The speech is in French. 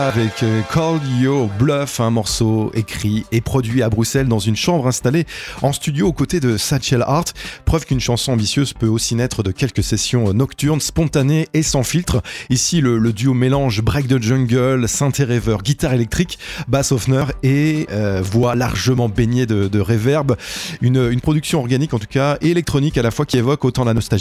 Avec Call Your Bluff, un morceau écrit et produit à Bruxelles dans une chambre installée en studio aux côtés de Satchel Art. Preuve qu'une chanson ambitieuse peut aussi naître de quelques sessions nocturnes, spontanées et sans filtre. Ici, le duo mélange break de jungle, synthé reverb, guitare électrique, bass Hofner et voix largement baignée de reverb. Une production organique en tout cas, et électronique à la fois qui évoque autant la nostalgie